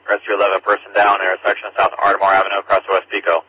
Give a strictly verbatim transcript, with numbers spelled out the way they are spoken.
Rescue eleven, person down, intersection of South Ardmore Avenue across West Pico.